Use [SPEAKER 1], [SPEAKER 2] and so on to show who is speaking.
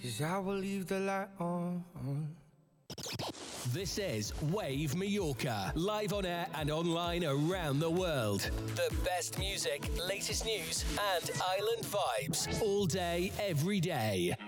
[SPEAKER 1] 'cause I will leave the light on.
[SPEAKER 2] This is Wave Mallorca, live on air and online around the world. The best music, latest news, and island vibes all day, every day.